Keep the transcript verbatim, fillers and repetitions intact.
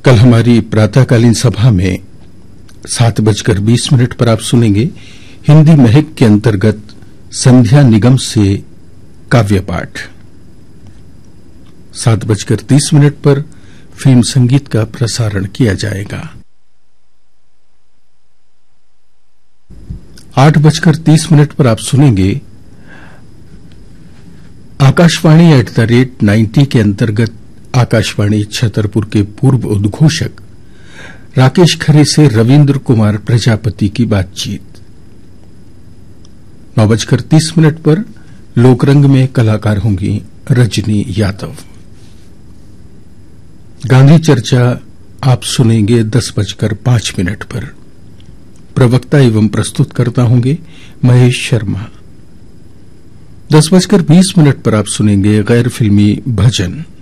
कल हमारी प्रातःकालीन सभा में सात बजकर बीस मिनट पर आप सुनेंगे हिंदी महक के अंतर्गत संध्या निगम से काव्य पाठ। सात बजकर तीस मिनट पर फिल्म संगीत का प्रसारण किया जाएगा। आठ बजकर तीस मिनट पर आप सुनेंगे Akashvani at the rate ninety के अंतर्गत आकाशवाणी छतरपुर के पूर्व उद्घोषक राकेश खरे से रविन्द्र कुमार प्रजापति की बातचीत। नौ बजकर तीस मिनट पर लोकरंग में कलाकार होंगी रजनी यादव। गांधी चर्चा आप सुनेंगे दस बजकर पांच मिनट पर। प्रवक्ता एवं प्रस्तुतकर्ता होंगे महेश शर्मा। दस बजकर बीस मिनट पर आप सुनेंगे गैर फिल्मी भजन।